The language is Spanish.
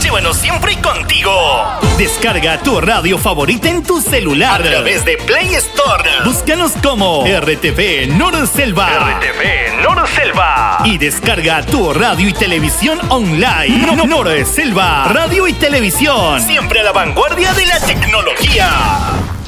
llévanos siempre contigo. Descarga tu radio favorita en tu celular a través de Play Store. Búscanos como RTV Norselva. RTV Norselva. Y descarga tu radio y televisión online. Norselva. Radio y televisión. Siempre a la vanguardia de la tecnología.